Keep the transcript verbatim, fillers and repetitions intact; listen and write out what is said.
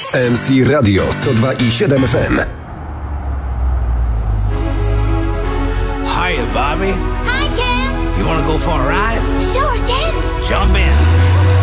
M C Radio sto dwa i siedem F M. Hiya, Bobby. Hi, Ken. You wanna go for a ride? Sure, Ken. Jump in.